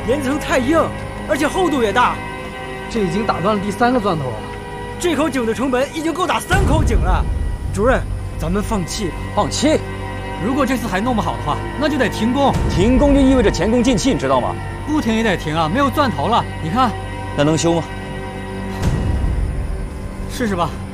岩层太硬，而且厚度也大。 这已经打断了第3个钻头了。 这口井的成本已经够打3口井了。主任，咱们放弃吧。 放弃？如果这次还弄不好的话，那就得停工。停工就意味着前功尽弃，你知道吗？不停也得停啊，没有钻头了。你看，那能修吗？试试吧。